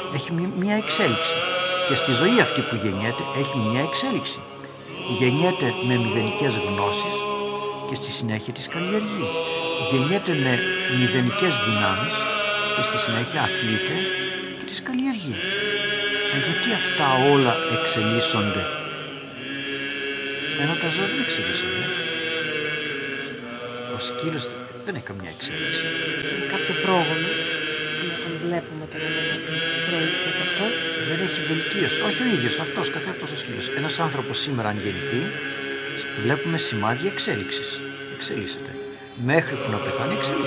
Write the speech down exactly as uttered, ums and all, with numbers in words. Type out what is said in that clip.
έχει μια εξέλιξη. Και στη ζωή αυτή που γεννιέται έχει μια εξέλιξη. Γεννιέται με μηδενικές γνώσεις και στη συνέχεια τις καλλιεργεί. Γεννιέται με μηδενικές δυνάμεις και στη συνέχεια αθλείται και τις καλλιεργεί. Ε, γιατί αυτά όλα εξελίσσονται, ενώ τα ζώα δεν εξελίσσονται? Ο σκύλος δεν έχει καμιά εξέλιξη. Κάποιο πρόγονο να τον βλέπουμε τώρα ότι προήλθε από αυτό. Δεν έχει βελτίωση. Όχι ο ίδιος, αυτός, καθ' αυτός ο σκύλος. Ένας άνθρωπος σήμερα αν γεννηθεί, βλέπουμε σημάδια εξέλιξης. Εξελίσσεται. Μέχρι που να πεθάνει εξελίσσεται.